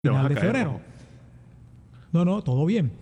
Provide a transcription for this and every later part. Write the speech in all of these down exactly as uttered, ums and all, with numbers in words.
final de febrero. No, no, todo bien.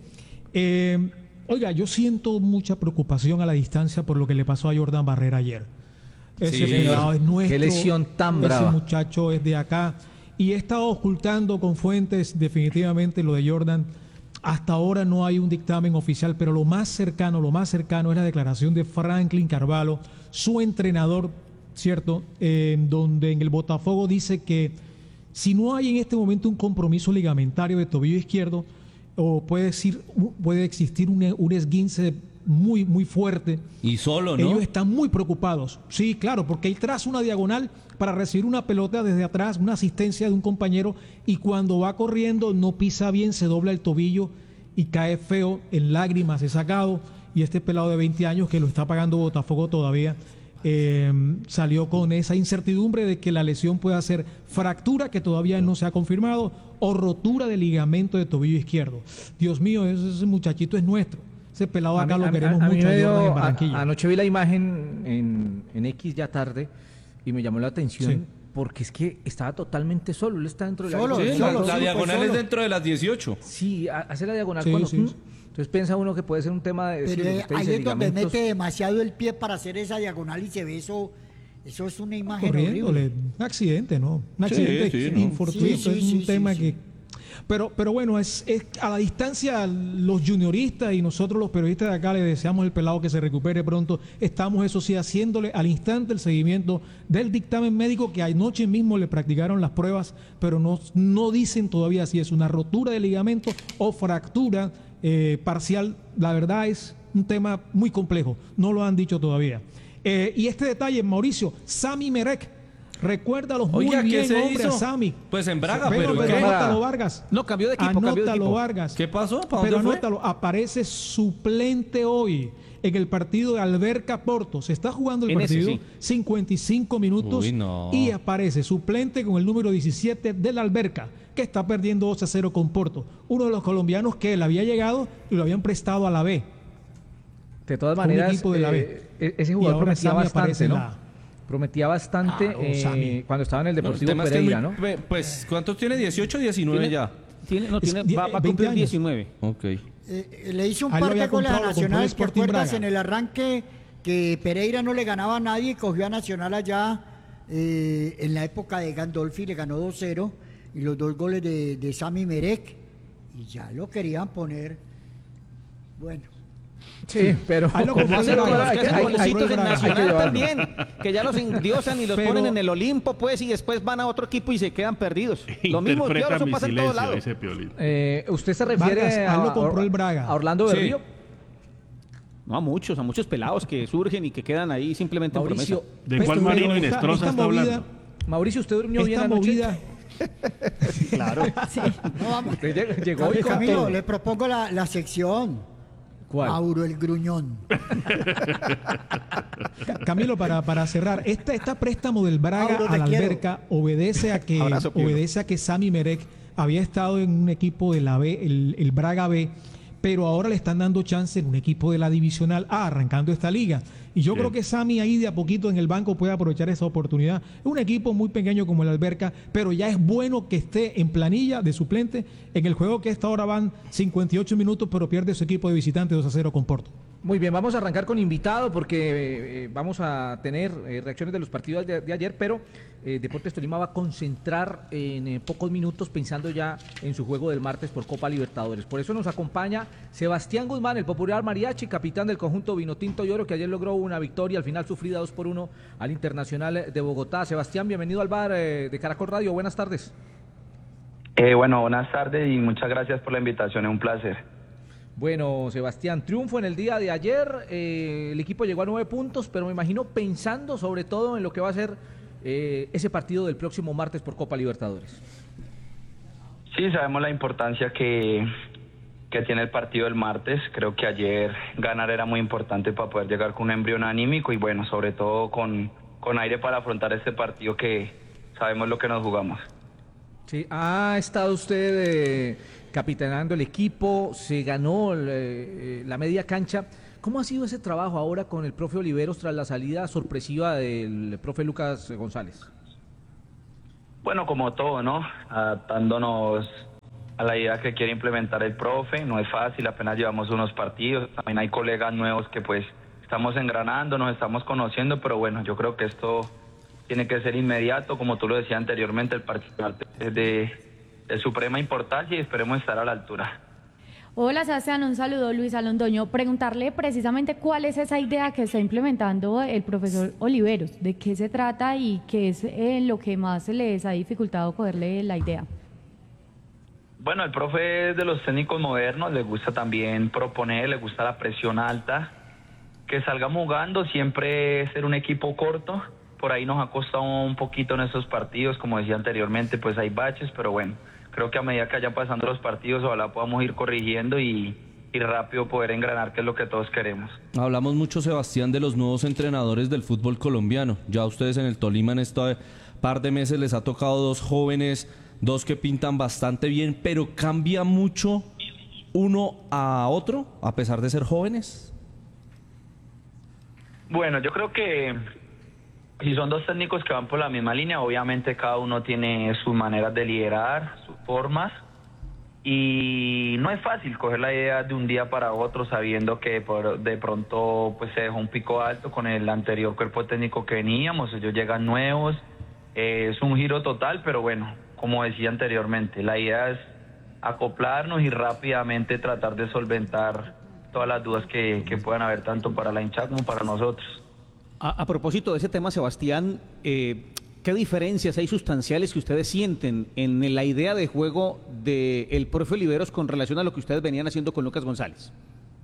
Eh, oiga, yo siento mucha preocupación a la distancia por lo que le pasó a Jordan Barrera ayer. Ese Sí, pelado es nuestro. qué lesión tan ese brava. muchacho es de acá. Y he estado ocultando con fuentes definitivamente lo de Jordan. Hasta ahora no hay un dictamen oficial, pero lo más cercano, lo más cercano es la declaración de Franklin Carvalho, su entrenador, ¿cierto? Eh, donde en el Botafogo dice que si no hay en este momento un compromiso ligamentario de tobillo izquierdo, o puede, decir, puede existir un, un esguince muy, muy fuerte. Y solo, ¿no? Ellos están muy preocupados. Sí, claro, porque él traza una diagonal para recibir una pelota desde atrás, una asistencia de un compañero, y cuando va corriendo no pisa bien, se dobla el tobillo y cae feo, en lágrimas, es sacado. Y este pelado de veinte años que lo está pagando Botafogo todavía, eh, salió con esa incertidumbre de que la lesión pueda ser fractura, que todavía no se ha confirmado, o rotura de ligamento de tobillo izquierdo. Dios mío, ese, ese muchachito es nuestro. Ese pelado acá mí, lo queremos a, a, a mucho me dio, en Barranquilla. A, anoche vi la imagen en, en X ya tarde y me llamó la atención, sí, porque es que estaba totalmente solo. Él está dentro de solo, la, sí, solo, la, la sí, diagonal pues es dentro de las dieciocho. Sí, hace la diagonal sí, cuando... sí, sí. Entonces piensa uno que puede ser un tema de... Pero sí, eh, ahí dice, es donde ligamentos. mete demasiado el pie para hacer esa diagonal y se ve eso. Eso es una imagen Corriéndole, horrible. un accidente, ¿no? Un accidente sí, sí, ¿no? infortuito, Sí, sí, es un sí, tema sí, que... sí. Pero, pero bueno, es, es a la distancia los junioristas y nosotros los periodistas de acá le deseamos al pelado que se recupere pronto. Estamos, eso sí, haciéndole al instante el seguimiento del dictamen médico, que anoche mismo le practicaron las pruebas, pero no, no dicen todavía si es una rotura de ligamento o fractura eh, parcial. La verdad es un tema muy complejo, no lo han dicho todavía. Eh, y este detalle, Mauricio, Sami Merek, recuérdalos muy Oiga, ¿qué bien, se hombre, hizo? a Sami. Pues en Braga, pero, pero, pero ¿qué? anótalo, Vargas. No, cambió de equipo, Anótalo, cambió de equipo. Vargas. ¿Qué pasó? ¿Para Pero dónde fue? anótalo, aparece suplente hoy en el partido de Alberca Porto. Se está jugando el En ese, partido, sí. cincuenta y cinco minutos. Uy, no. Y aparece suplente con el número diecisiete del Alberca, que está perdiendo dos a cero con Porto. Uno de los colombianos que él había llegado y lo habían prestado a la B. De todas Con un maneras, equipo de la eh, B. ese Y jugador ahora prometía Sami aparece bastante, en ¿no? la- Prometía bastante Claro, eh, Sami. cuando estaba en el No, el Deportivo tema es que es Pereira, muy- ¿no? ve, Pues, ¿cuántos tiene? ¿dieciocho o diecinueve Tiene- ya? Tiene, no, Es tiene, die- va, va a veinte cumplir años. diecinueve. Ok. Eh, le hizo un Ah, él lo par de había goles a comprado, compró el Nacional, ¿te Sporting acuerdas? Braga. En el arranque que Pereira no le ganaba a nadie, cogió a Nacional allá eh, en la época de Gandolfi, le ganó dos cero, y los dos goles de, de Sami Merek, y ya lo querían poner. Bueno, Sí, pero Ahí lo ¿cómo compró hace el todo? Braga. Es Hay- que esos hay- compró hay- el golecitos en Braga. hay que Nacional llevarlo. también, que ya los endiosan y los Pero- ponen en el Olimpo, pues, y después van a otro equipo y se quedan perdidos. Lo mismo, Interpreta claro, eso mi pasa en todos silencio, lados. dice Piolín. Eh, ¿Usted se refiere Vargas, a, a él lo compró el Braga. a Orlando Sí. Berrío? No, a muchos, a muchos pelados que surgen y que quedan ahí simplemente en Mauricio, promesa. ¿De Pero- cuál pero Marino esta- Inestrosa esta está movida- hablando? Mauricio, ¿usted durmió bien Esta anoche? movida... Claro. no vamos. Usted lleg- llegó hoy con Camilo, todo. le propongo la, la sección. ¿Cuál? Mauro el Gruñón. Camilo, para, para cerrar, esta, esta préstamo del Braga Mauro, te a la quiero. Alberca obedece a que Abrazo, Piero. obedece a que Sami Merek había estado en un equipo de la B, el, el Braga B, pero ahora le están dando chance en un equipo de la Divisional A, arrancando esta liga. Y yo Bien. creo que Sami ahí de a poquito en el banco puede aprovechar esa oportunidad. Es un equipo muy pequeño como el Alberca, pero ya es bueno que esté en planilla de suplente en el juego, que a esta hora van cincuenta y ocho minutos, pero pierde su equipo de visitante dos a cero con Porto. Muy bien, vamos a arrancar con invitado porque eh, vamos a tener eh, reacciones de los partidos de, de ayer, pero eh, Deportes Tolima va a concentrar en eh, pocos minutos pensando ya en su juego del martes por Copa Libertadores. Por eso nos acompaña Sebastián Guzmán, el popular mariachi, capitán del conjunto Vinotinto y Oro, que ayer logró una victoria al final sufrida dos por uno al Internacional de Bogotá. Sebastián, bienvenido al bar eh, de Caracol Radio, buenas tardes. Eh, bueno, buenas tardes y muchas gracias por la invitación, es un placer. Bueno, Sebastián, triunfo en el día de ayer, eh, el equipo llegó a nueve puntos, pero me imagino pensando sobre todo en lo que va a ser eh, ese partido del próximo martes por Copa Libertadores. Sí, sabemos la importancia que, que tiene el partido del martes. Creo que ayer ganar era muy importante para poder llegar con un embrión anímico y bueno, sobre todo con, con aire para afrontar este partido que sabemos lo que nos jugamos. Sí, ha estado usted eh, capitaneando el equipo, se ganó eh, la media cancha. ¿Cómo ha sido ese trabajo ahora con el profe Oliveros tras la salida sorpresiva del profe Lucas González? Bueno, como todo, ¿no? Adaptándonos a la idea que quiere implementar el profe. No es fácil, apenas llevamos unos partidos, también hay colegas nuevos que pues estamos engranando, nos estamos conociendo, pero bueno, yo creo que esto tiene que ser inmediato, como tú lo decías anteriormente, el partido es de, de suprema importancia y esperemos estar a la altura. Hola Sebastián, un saludo, Luisa Londoño. Preguntarle precisamente cuál es esa idea que está implementando el profesor Oliveros, de qué se trata y qué es eh, lo que más les ha dificultado cogerle la idea. Bueno, el profe es de los técnicos modernos, le gusta también proponer, le gusta la presión alta, que salgamos jugando, siempre ser un equipo corto, por ahí nos ha costado un poquito en estos partidos, como decía anteriormente, pues hay baches, pero bueno, creo que a medida que vayan pasando los partidos, ojalá podamos ir corrigiendo y, y rápido poder engranar, que es lo que todos queremos. Hablamos mucho, Sebastián, de los nuevos entrenadores del fútbol colombiano. Ya a ustedes en el Tolima en este par de meses les ha tocado dos jóvenes, dos que pintan bastante bien, pero cambia mucho uno a otro, a pesar de ser jóvenes. Bueno, yo creo que si son dos técnicos que van por la misma línea, obviamente cada uno tiene sus maneras de liderar, sus formas, y no es fácil coger la idea de un día para otro sabiendo que por, de pronto pues se dejó un pico alto con el anterior cuerpo técnico que veníamos, ellos llegan nuevos, eh, es un giro total, pero bueno, como decía anteriormente, la idea es acoplarnos y rápidamente tratar de solventar todas las dudas que, que puedan haber tanto para la hinchada como para nosotros. A, a propósito de ese tema, Sebastián, eh, ¿qué diferencias hay sustanciales que ustedes sienten en la idea de juego del profe Oliveros con relación a lo que ustedes venían haciendo con Lucas González?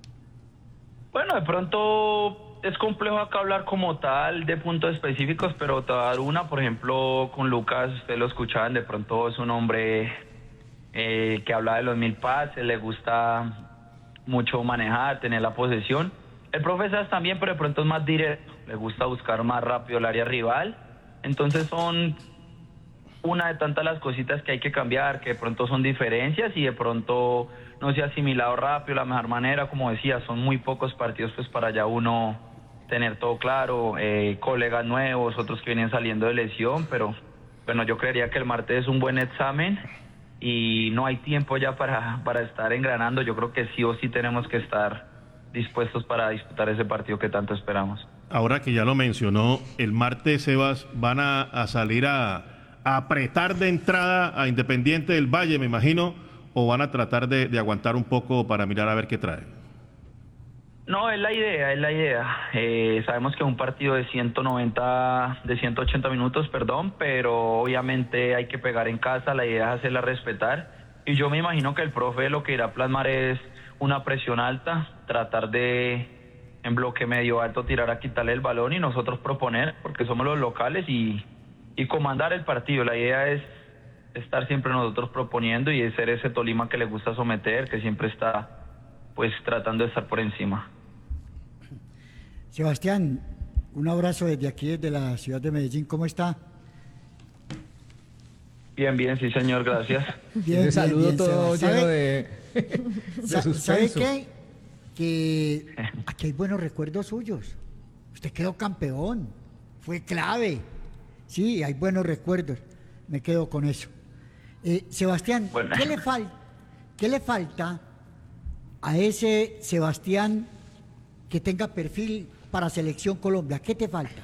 Bueno, de pronto es complejo acá hablar como tal de puntos específicos, pero te voy a dar una, por ejemplo, con Lucas, ustedes lo escuchaban, de pronto es un hombre eh, que habla de los mil pases, le gusta mucho manejar, tener la posesión. El profe Sass también, pero de pronto es más directo, le gusta buscar más rápido el área rival. Entonces son una de tantas las cositas que hay que cambiar, que de pronto son diferencias y de pronto no se ha asimilado rápido la mejor manera. Como decía, son muy pocos partidos pues para ya uno tener todo claro, eh, colegas nuevos, otros que vienen saliendo de lesión, pero bueno, yo creería que el martes es un buen examen y no hay tiempo ya para, para estar engranando. Yo creo que sí o sí tenemos que estar dispuestos para disputar ese partido que tanto esperamos. Ahora que ya lo mencionó, el martes, Sebas, van a, a salir a, a apretar de entrada a Independiente del Valle, me imagino, o van a tratar de, de aguantar un poco para mirar a ver qué trae. No, es la idea, es la idea. Eh, sabemos que es un partido de ciento noventa, de ciento ochenta minutos, perdón, pero obviamente hay que pegar en casa, la idea es hacerla respetar. Y yo me imagino que el profe lo que irá a plasmar es una presión alta, tratar de, en bloque medio alto, tirar a quitarle el balón y nosotros proponer, porque somos los locales, y, y comandar el partido. La idea es estar siempre nosotros proponiendo y ser ese Tolima que le gusta someter, que siempre está pues tratando de estar por encima. Sebastián, un abrazo desde aquí, desde la ciudad de Medellín. ¿Cómo está? Bien, bien, sí señor, gracias. Bien, Ese saludo bien, todo Sebas. lleno ¿Sabe? de, de Sa- ¿Sabe suspenso. qué? Que aquí hay buenos recuerdos suyos. Usted quedó campeón, fue clave. Sí, hay buenos recuerdos. Me quedo con eso. Eh, Sebastián, Bueno. ¿qué le fal- ¿qué le falta a ese Sebastián que tenga perfil para Selección Colombia? ¿Qué te falta?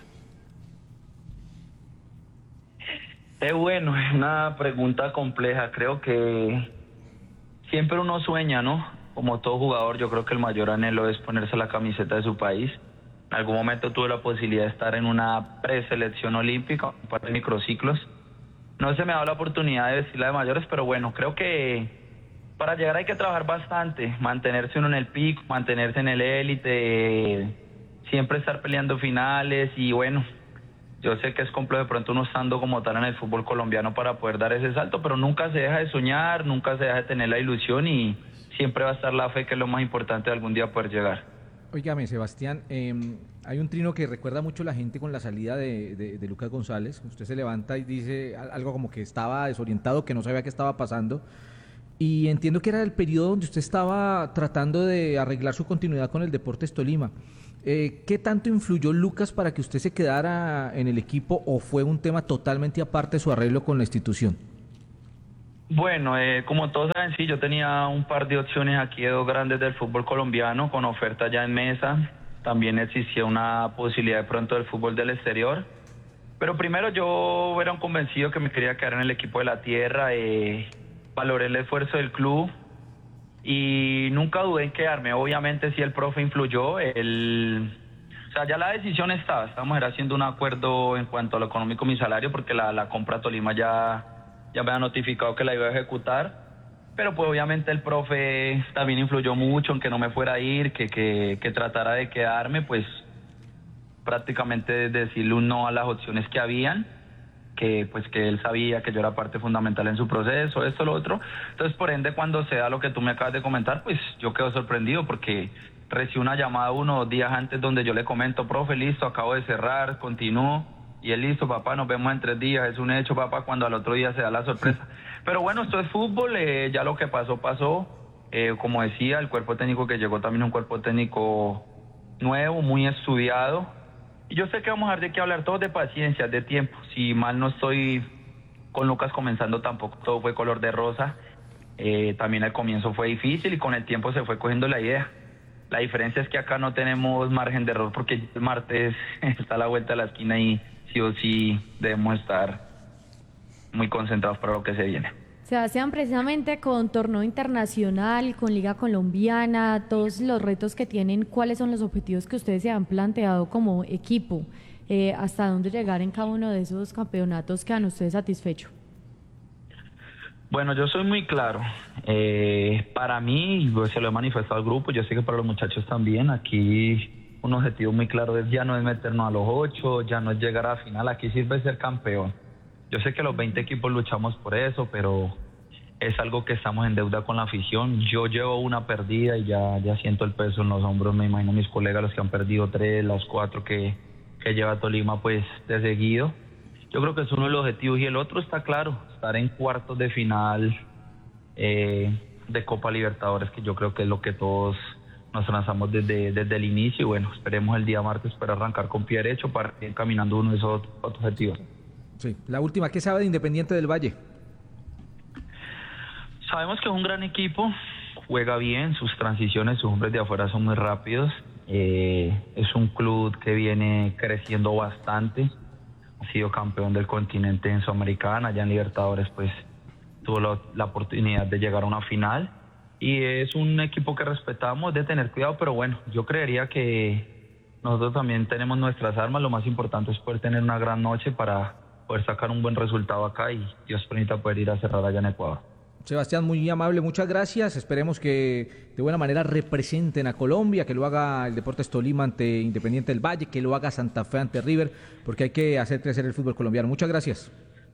Es bueno, es una pregunta compleja. Creo que siempre uno sueña, ¿no? Como todo jugador, yo creo que el mayor anhelo es ponerse la camiseta de su país. En algún momento tuve la posibilidad de estar en una preselección olímpica, un par de microciclos. No se me ha dado la oportunidad de vestir la de mayores, pero bueno, creo que para llegar hay que trabajar bastante, mantenerse uno en el pico, mantenerse en el élite, siempre estar peleando finales y bueno, yo sé que es complejo de pronto uno estando como tal en el fútbol colombiano para poder dar ese salto, pero nunca se deja de soñar, nunca se deja de tener la ilusión y siempre va a estar la fe, que es lo más importante de algún día poder llegar. Óigame, Sebastián, eh, hay un trino que recuerda mucho a la gente con la salida de, de, de Lucas González. Usted se levanta y dice algo como que estaba desorientado, que no sabía qué estaba pasando. Y entiendo que era el periodo donde usted estaba tratando de arreglar su continuidad con el Deportes Tolima. Eh, ¿Qué tanto influyó Lucas para que usted se quedara en el equipo o fue un tema totalmente aparte de su arreglo con la institución? Bueno, eh, como todos saben, sí, yo tenía un par de opciones aquí de dos grandes del fútbol colombiano con oferta ya en mesa. También existía una posibilidad de pronto del fútbol del exterior. Pero primero yo era un convencido que me quería quedar en el equipo de la tierra. Eh, valoré el esfuerzo del club y nunca dudé en quedarme. Obviamente sí el profe influyó. El, o sea, ya la decisión estaba. Estábamos haciendo un acuerdo en cuanto a lo económico, mi salario, porque la, la compra a Tolima ya... ya me ha notificado que la iba a ejecutar, pero pues obviamente el profe también influyó mucho en que no me fuera a ir, que, que, que tratara de quedarme, pues prácticamente decirle un no a las opciones que habían, que pues que él sabía que yo era parte fundamental en su proceso, esto, lo otro. Entonces, por ende, cuando se da lo que tú me acabas de comentar, pues yo quedo sorprendido porque recibí una llamada uno o dos días antes donde yo le comento, profe, listo, acabo de cerrar, continúo. Y él, listo, papá, nos vemos en tres días, es un hecho, papá, cuando al otro día se da la sorpresa. Pero bueno, esto es fútbol, eh, ya lo que pasó, pasó. Eh, como decía, el cuerpo técnico que llegó también es un cuerpo técnico nuevo, muy estudiado. Y yo sé que vamos a dar de qué hablar todos de paciencia, de tiempo. Si mal no estoy con Lucas comenzando, tampoco todo fue color de rosa. Eh, también al comienzo fue difícil y con el tiempo se fue cogiendo la idea. La diferencia es que acá no tenemos margen de error porque el martes está a la vuelta de la esquina y sí o sí debemos estar muy concentrados para lo que se viene. Sebastián, precisamente con torneo internacional, con Liga Colombiana, todos los retos que tienen, ¿cuáles son los objetivos que ustedes se han planteado como equipo? Eh, ¿Hasta dónde llegar en cada uno de esos campeonatos quedan ustedes satisfechos? Bueno, yo soy muy claro. Eh, para mí, pues, se lo he manifestado al grupo, yo sé que para los muchachos también, aquí un objetivo muy claro es ya no es meternos a los ocho, ya no es llegar a la final, aquí sirve ser campeón. Yo sé que los veinte equipos luchamos por eso, pero es algo que estamos en deuda con la afición. Yo llevo una perdida y ya, ya siento el peso en los hombros, me imagino mis colegas los que han perdido tres, los cuatro que, que lleva Tolima pues de seguido. Yo creo que es uno de los objetivos y el otro está claro, estar en cuartos de final eh, de Copa Libertadores, que yo creo que es lo que todos nos lanzamos desde, desde el inicio y bueno, esperemos el día martes para arrancar con pie derecho para ir caminando uno de esos otros objetivos. Sí, la última, ¿qué sabe de Independiente del Valle? Sabemos que es un gran equipo, juega bien, sus transiciones, sus hombres de afuera son muy rápidos, eh, es un club que viene creciendo bastante, ha sido campeón del continente en Sudamericana, allá en Libertadores pues tuvo la, la oportunidad de llegar a una final. Y es un equipo que respetamos, de tener cuidado, pero bueno, yo creería que nosotros también tenemos nuestras armas. Lo más importante es poder tener una gran noche para poder sacar un buen resultado acá y Dios permita poder ir a cerrar allá en Ecuador. Sebastián, muy amable, muchas gracias. Esperemos que de buena manera representen a Colombia, que lo haga el Deportes Tolima ante Independiente del Valle, que lo haga Santa Fe ante River, porque hay que hacer crecer el fútbol colombiano. Muchas gracias.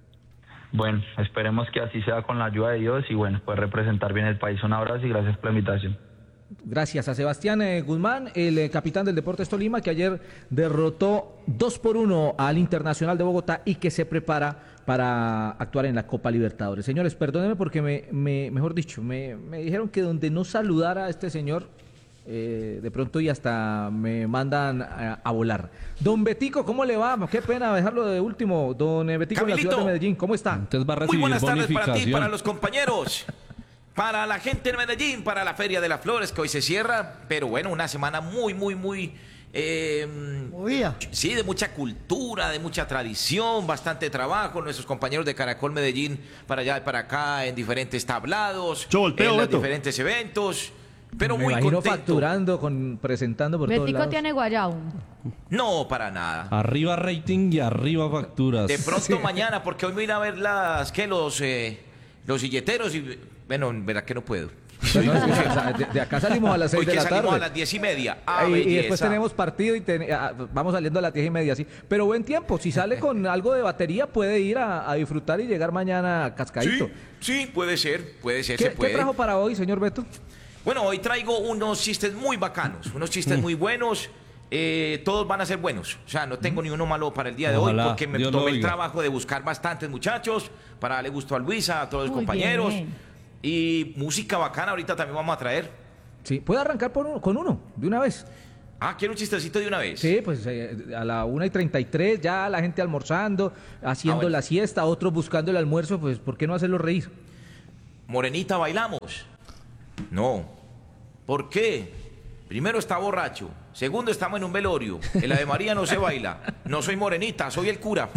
Bueno, esperemos que así sea con la ayuda de Dios y bueno, pues representar bien el país. Un abrazo y gracias por la invitación. Gracias a Sebastián eh, Guzmán, el eh, capitán del Deportes Tolima, que ayer derrotó dos por uno al Internacional de Bogotá y que se prepara para actuar en la Copa Libertadores. Señores, perdónenme porque, me, me mejor dicho, me, me dijeron que donde no saludara a este señor, eh, de pronto y hasta me mandan a, a volar. Don Betico, ¿cómo le va? Qué pena dejarlo de último. Don Betico en la ciudad de Medellín, ¿cómo está? Entonces va a recibir Muy buenas tardes para ti, bonificación. para los compañeros, para la gente en Medellín, para la Feria de las Flores que hoy se cierra, pero bueno, una semana muy, muy, muy... Eh, Movida. sí, de mucha cultura, de mucha tradición, bastante trabajo, nuestros compañeros de Caracol Medellín para allá y para acá en diferentes tablados, Yo volteo, en los Beto. diferentes eventos, pero me muy imagino contento. facturando, con, presentando por todos Betico lados. tiene guayabo. No, para nada. Arriba rating y arriba facturas. De pronto mañana, porque hoy me voy a ir a ver las que los eh, los silleteros y bueno, verdad que no puedo. No, no, es que, o sea, de, de acá salimos a las seis Hoy de que la salimos tarde. a las diez y media. Ah, y, y belleza. después tenemos partido y ten- ah, vamos saliendo a las diez y media, sí. Pero buen tiempo, si sale con algo de batería puede ir a, a disfrutar y llegar mañana cascadito. Sí, sí, puede ser, puede ser, ¿Qué, se qué puede. trajo para hoy, señor Beto? Bueno, hoy traigo unos chistes muy bacanos, unos chistes Mm. muy buenos. Eh, todos van a ser buenos. O sea, no tengo ni uno malo para el día de Ojalá, hoy porque me Dios lo tomé el oiga. trabajo de buscar bastantes muchachos para darle gusto a Luisa, a todos los Muy compañeros. bien. Y música bacana ahorita también vamos a traer. Sí, puede arrancar por uno- con uno, de una vez. Ah, quiero un chistecito de una vez. Sí, pues eh, a la una y treinta y tres, ya la gente almorzando, haciendo Ah, bueno. la siesta, otros buscando el almuerzo, pues ¿por qué no hacerlo reír? Morenita, bailamos. No. ¿Por qué? Primero está borracho. Segundo, estamos en un velorio. El Ave María no se baila. No soy morenita, soy el cura.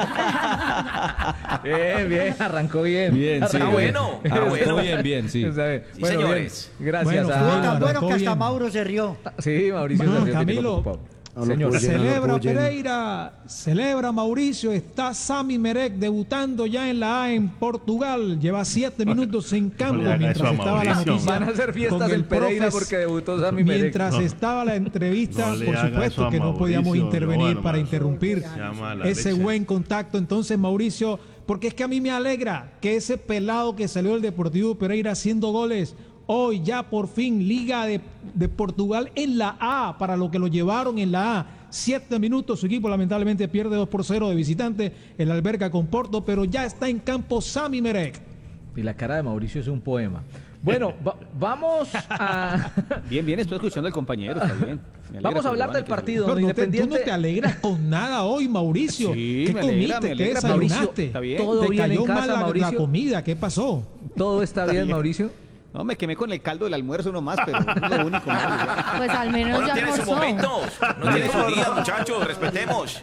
Bien, bien, arrancó bien. Bien, sí. Está bueno. Está Arrancó bueno. bien, bien, sí. Está bien. Sí, Bueno, señores. bien. Gracias. Bueno, a- fue Fue tan bueno arrancó que hasta bien. Mauro se rió. Sí, Mauricio. Bueno, se rió, tiene Camilo, preocupado. No lo Señor. puedo llenar, no lo Celebra puedo llenar. Pereira, celebra Mauricio, está Sami Merek debutando ya en la A en Portugal, lleva siete minutos en campo le haga mientras eso a estaba la Mauricio. noticia. Van a hacer fiestas con en el Pereira profes. porque debutó Sami Merek. Mientras No. estaba la entrevista, No le por haga eso supuesto a que no podíamos Mauricio, intervenir Giovanni, para eso interrumpir se llama la ese leche. buen contacto. Entonces, Mauricio, porque es que a mí me alegra que ese pelado que salió del Deportivo Pereira haciendo goles, hoy ya por fin Liga de, de Portugal en la A, para lo que lo llevaron en la A. Siete minutos, su equipo lamentablemente pierde dos por cero de visitante, el Alberca con Porto, pero ya está en campo Sami Merek. Y la cara de Mauricio es un poema. Bueno, va- vamos a... Bien, bien, estoy escuchando al compañero, está bien. Me alegra Vamos a por hablar Giovanni del que se- partido. Pero donde no te- tú no Independiente... te alegras con nada hoy, Mauricio. Sí, ¿Qué me alegra, comiste? me ¿Qué alegra, desayunaste? Mauricio, está bien. todo ¿Te bien en cayó casa, mal la, la Mauricio. comida? ¿Qué pasó? ¿Todo está bien, Mauricio? No, me quemé con el caldo del almuerzo nomás, pero es lo único malo. ya. Pues al menos No, ya no tiene su almorzó. momento. No tiene su día, muchachos. Respetemos.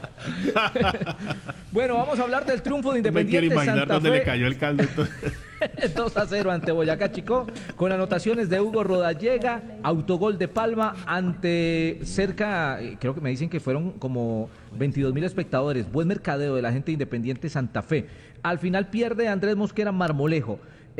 Bueno, vamos a hablar del triunfo de No me quiero Independiente imaginar Santa dónde Fe. le cayó el caldo. Entonces. dos a cero ante Boyacá Chicó, con anotaciones de Hugo Rodallega, autogol de Palma ante cerca, eh, creo que me dicen que fueron como veintidós mil espectadores. Buen mercadeo de la gente de Independiente Santa Fe. Al final pierde Andrés Mosquera Marmolejo.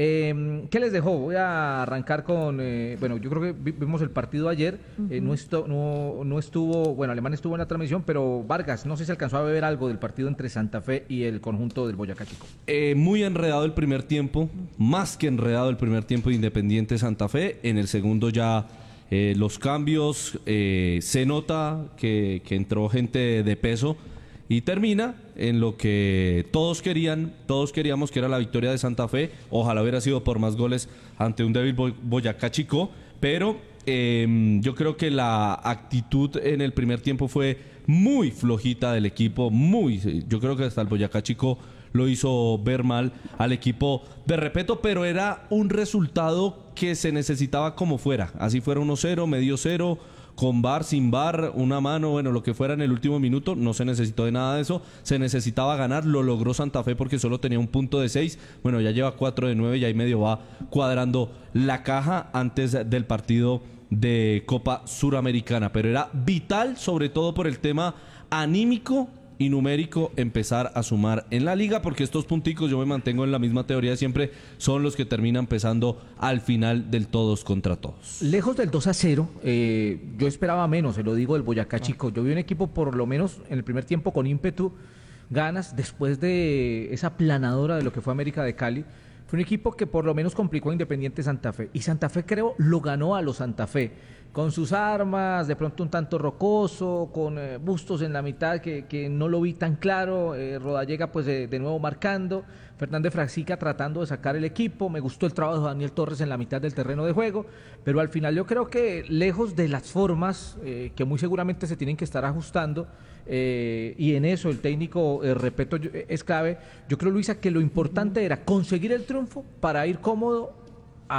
Eh, ¿Qué les dejó? Voy a arrancar con, eh, bueno, yo creo que vi- vimos el partido ayer, eh, no, esto, no, no estuvo, bueno, Alemán estuvo en la transmisión, pero Vargas, no sé si alcanzó a ver algo del partido entre Santa Fe y el conjunto del Boyacá Chicó. Eh, muy enredado el primer tiempo, más que enredado el primer tiempo de Independiente Santa Fe. En el segundo ya eh, los cambios, eh, se nota que, que entró gente de peso y termina en lo que todos querían, todos queríamos, que era la victoria de Santa Fe. Ojalá hubiera sido por más goles ante un débil Boy- Boyacá Chicó, pero eh, yo creo que la actitud en el primer tiempo fue muy flojita del equipo, muy, yo creo que hasta el Boyacá Chicó lo hizo ver mal al equipo de Repeto, pero era un resultado que se necesitaba como fuera, así fuera uno cero, medio cero, con bar, sin bar, una mano, bueno, lo que fuera en el último minuto, no se necesitó de nada de eso, se necesitaba ganar, lo logró Santa Fe porque solo tenía un punto de seis, bueno, ya lleva cuatro de nueve y ahí medio va cuadrando la caja antes del partido de Copa Suramericana, pero era vital, sobre todo por el tema anímico y numérico, empezar a sumar en la liga, porque estos punticos, yo me mantengo en la misma teoría de siempre, son los que terminan pesando al final del todos contra todos. Lejos del dos a cero, eh, yo esperaba menos, se lo digo, del Boyacá Chico. Yo vi un equipo por lo menos en el primer tiempo con ímpetu, ganas, después de esa planadora de lo que fue América de Cali. Fue un equipo que por lo menos complicó a Independiente Santa Fe. Y Santa Fe, creo, lo ganó a los Santa Fe. Con sus armas, de pronto un tanto rocoso, con eh, Bustos en la mitad que, que no lo vi tan claro. Eh, Rodallega, pues de, de nuevo marcando. Fernández Fraxica tratando de sacar el equipo. Me gustó el trabajo de Daniel Torres en la mitad del terreno de juego. Pero al final yo creo que lejos de las formas eh, que muy seguramente se tienen que estar ajustando, eh, y en eso el técnico, eh, repito, yo- es clave. Yo creo, Luisa, que lo importante era conseguir el triunfo para ir cómodo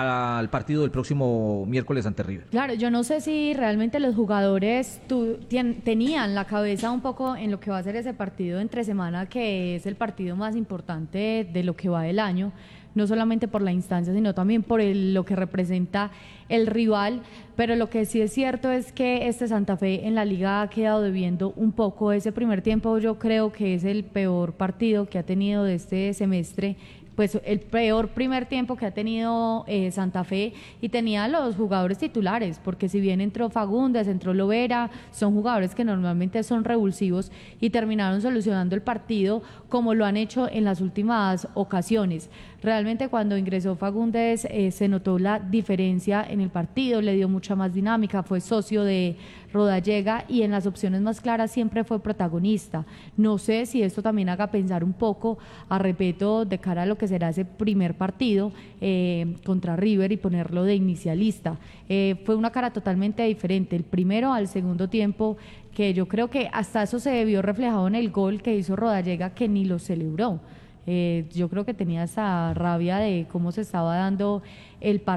al partido del próximo miércoles ante River. Claro, yo no sé si realmente los jugadores tu- tien- tenían la cabeza un poco en lo que va a ser ese partido entre semana, que es el partido más importante de lo que va del año, no solamente por la instancia, sino también por el- lo que representa el rival. Pero lo que sí es cierto es que este Santa Fe en la liga ha quedado debiendo un poco. Ese primer tiempo yo creo que es el peor partido que ha tenido de este semestre, pues el peor primer tiempo que ha tenido eh, Santa Fe, y tenía los jugadores titulares, porque si bien entró Fagundes, entró Lovera, son jugadores que normalmente son revulsivos y terminaron solucionando el partido como lo han hecho en las últimas ocasiones. Realmente cuando ingresó Fagundes eh, se notó la diferencia en el partido, le dio mucha más dinámica, fue socio de Rodallega y en las opciones más claras siempre fue protagonista. No sé si esto también haga pensar un poco a Repeto de cara a lo que será ese primer partido eh, contra River y ponerlo de inicialista. Eh, fue una cara totalmente diferente, el primero al segundo tiempo, que yo creo que hasta eso se vio reflejado en el gol que hizo Rodallega, que ni lo celebró. Eh, yo creo que tenía esa rabia de cómo se estaba dando el partido.